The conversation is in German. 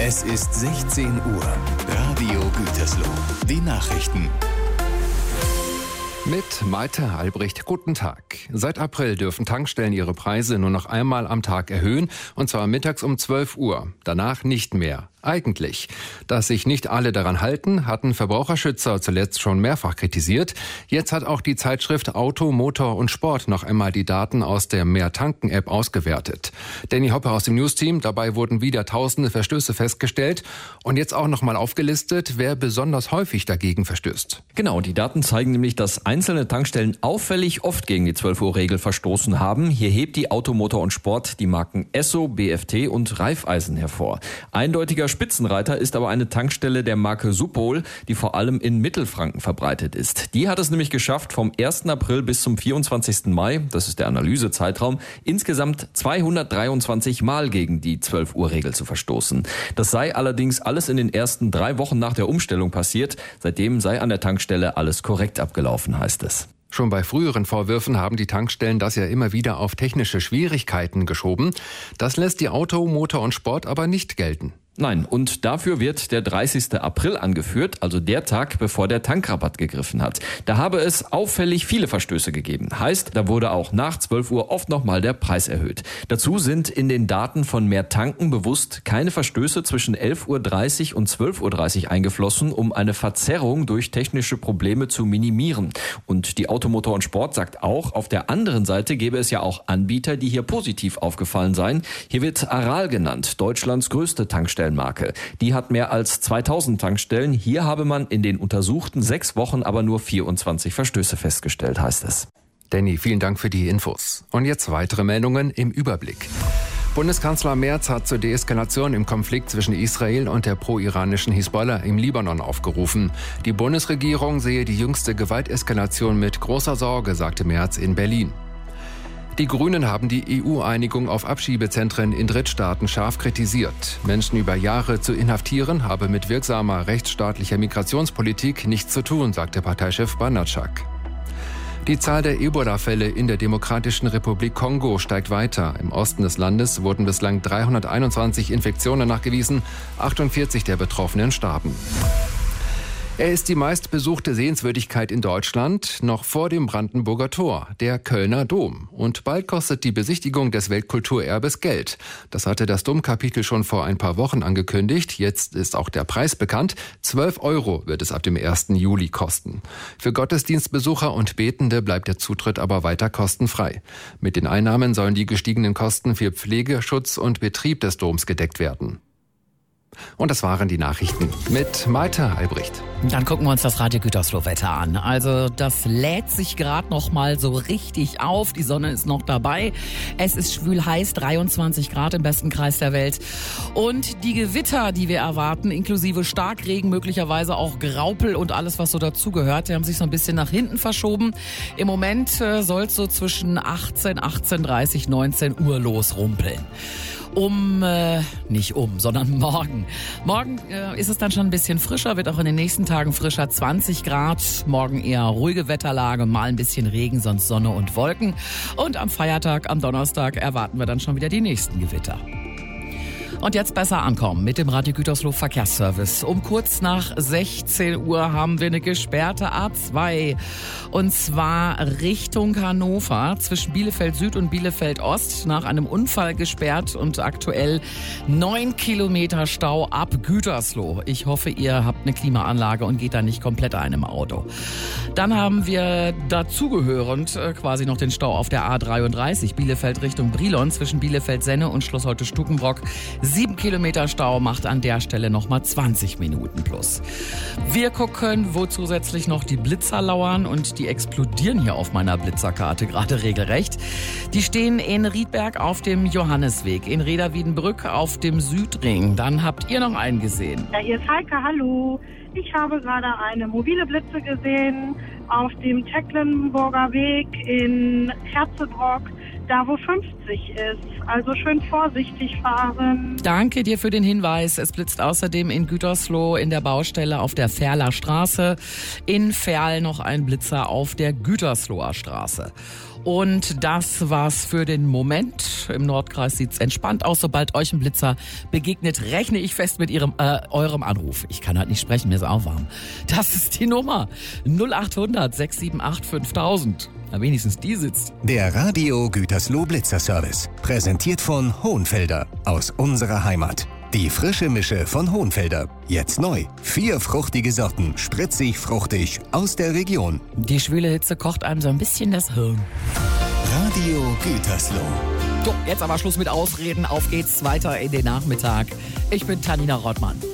Es ist 16 Uhr. Radio Gütersloh. Die Nachrichten. Mit Malte Albrecht, guten Tag. Seit April dürfen Tankstellen ihre Preise nur noch einmal am Tag erhöhen, und zwar mittags um 12 Uhr. Danach nicht mehr. Eigentlich. Dass sich nicht alle daran halten, hatten Verbraucherschützer zuletzt schon mehrfach kritisiert. Jetzt hat auch die Zeitschrift Auto, Motor und Sport noch einmal die Daten aus der Mehr-Tanken-App ausgewertet. Danny Hoppe aus dem News-Team, dabei wurden wieder tausende Verstöße festgestellt und jetzt auch noch mal aufgelistet, wer besonders häufig dagegen verstößt. Genau, die Daten zeigen nämlich, dass einzelne Tankstellen auffällig oft gegen die 12-Uhr-Regel verstoßen haben. Hier hebt die Auto, Motor und Sport die Marken Esso, BFT und Raiffeisen hervor. Eindeutiger Spitzenreiter ist aber eine Tankstelle der Marke Supol, die vor allem in Mittelfranken verbreitet ist. Die hat es nämlich geschafft, vom 1. April bis zum 24. Mai, das ist der Analysezeitraum, insgesamt 223 Mal gegen die 12-Uhr-Regel zu verstoßen. Das sei allerdings alles in den ersten 3 Wochen nach der Umstellung passiert. Seitdem sei an der Tankstelle alles korrekt abgelaufen, heißt es. Schon bei früheren Vorwürfen haben die Tankstellen das ja immer wieder auf technische Schwierigkeiten geschoben. Das lässt die Auto, Motor und Sport aber nicht gelten. Nein, und dafür wird der 30. April angeführt, also der Tag, bevor der Tankrabatt gegriffen hat. Da habe es auffällig viele Verstöße gegeben. Heißt, da wurde auch nach 12 Uhr oft nochmal der Preis erhöht. Dazu sind in den Daten von Mehr Tanken bewusst keine Verstöße zwischen 11.30 Uhr und 12.30 Uhr eingeflossen, um eine Verzerrung durch technische Probleme zu minimieren. Und die Auto, Motor und Sport sagt auch, auf der anderen Seite gäbe es ja auch Anbieter, die hier positiv aufgefallen seien. Hier wird Aral genannt, Deutschlands größte Tankstelle. Die hat mehr als 2000 Tankstellen. Hier habe man in den untersuchten 6 Wochen aber nur 24 Verstöße festgestellt, heißt es. Danny, vielen Dank für die Infos. Und jetzt weitere Meldungen im Überblick. Bundeskanzler Merz hat zur Deeskalation im Konflikt zwischen Israel und der pro-iranischen Hisbollah im Libanon aufgerufen. Die Bundesregierung sehe die jüngste Gewalteskalation mit großer Sorge, sagte Merz in Berlin. Die Grünen haben die EU-Einigung auf Abschiebezentren in Drittstaaten scharf kritisiert. Menschen über Jahre zu inhaftieren, habe mit wirksamer rechtsstaatlicher Migrationspolitik nichts zu tun, sagte Parteichef Banatschak. Die Zahl der Ebola-Fälle in der Demokratischen Republik Kongo steigt weiter. Im Osten des Landes wurden bislang 321 Infektionen nachgewiesen, 48 der Betroffenen starben. Er ist die meistbesuchte Sehenswürdigkeit in Deutschland, noch vor dem Brandenburger Tor, der Kölner Dom. Und bald kostet die Besichtigung des Weltkulturerbes Geld. Das hatte das Domkapitel schon vor ein paar Wochen angekündigt. Jetzt ist auch der Preis bekannt. 12 € wird es ab dem 1. Juli kosten. Für Gottesdienstbesucher und Betende bleibt der Zutritt aber weiter kostenfrei. Mit den Einnahmen sollen die gestiegenen Kosten für Pflege, Schutz und Betrieb des Doms gedeckt werden. Und das waren die Nachrichten mit Malte Albrecht. Dann gucken wir uns das Radio Gütersloh-Wetter an. Also das lädt sich gerade noch mal so richtig auf. Die Sonne ist noch dabei. Es ist schwül heiß, 23 Grad im besten Kreis der Welt. Und die Gewitter, die wir erwarten, inklusive Starkregen, möglicherweise auch Graupel und alles, was so dazugehört, die haben sich so ein bisschen nach hinten verschoben. Im Moment soll es so zwischen 18:30, 19 Uhr losrumpeln. Sondern morgen. Morgen ist es dann schon ein bisschen frischer, wird auch in den nächsten Tagen frischer, 20 Grad. Morgen eher ruhige Wetterlage, mal ein bisschen Regen, sonst Sonne und Wolken. Und am Feiertag, am Donnerstag, erwarten wir dann schon wieder die nächsten Gewitter. Und jetzt besser ankommen mit dem Radio Gütersloh Verkehrsservice. Um kurz nach 16 Uhr haben wir eine gesperrte A2. Und zwar Richtung Hannover, zwischen Bielefeld Süd und Bielefeld Ost. Nach einem Unfall gesperrt und aktuell 9 Kilometer Stau ab Gütersloh. Ich hoffe, ihr habt eine Klimaanlage und geht da nicht komplett ein im Auto. Dann haben wir dazugehörend quasi noch den Stau auf der A33. Bielefeld Richtung Brilon, zwischen Bielefeld-Senne und Schloss Holte-Stukenbrock. 7 Kilometer Stau macht an der Stelle nochmal 20 Minuten plus. Wir gucken, wo zusätzlich noch die Blitzer lauern, und die explodieren hier auf meiner Blitzerkarte gerade regelrecht. Die stehen in Riedberg auf dem Johannesweg, in Reda-Wiedenbrück auf dem Südring. Dann habt ihr noch einen gesehen. Ja, hier ist Heike, hallo. Ich habe gerade eine mobile Blitze gesehen auf dem Tecklenburger Weg in Herzebrock. da wo 50 ist. Also schön vorsichtig fahren. Danke dir für den Hinweis. Es blitzt außerdem in Gütersloh in der Baustelle auf der Ferler Straße. In Ferl noch ein Blitzer auf der Gütersloher Straße. Und das war's für den Moment. Im Nordkreis sieht's entspannt aus. Sobald euch ein Blitzer begegnet, rechne ich fest mit eurem Anruf. Ich kann halt nicht sprechen, mir ist auch warm. Das ist die Nummer 0800 678 5000. Na, wenigstens die sitzt. Der Radio Gütersloh Blitzer Service. Präsentiert von Hohenfelder aus unserer Heimat. Die frische Mische von Hohenfelder. Jetzt neu. 4 fruchtige Sorten. Spritzig, fruchtig. Aus der Region. Die schwüle Hitze kocht einem so ein bisschen das Hirn. Radio Gütersloh. So, jetzt aber Schluss mit Ausreden. Auf geht's weiter in den Nachmittag. Ich bin Tanina Rottmann.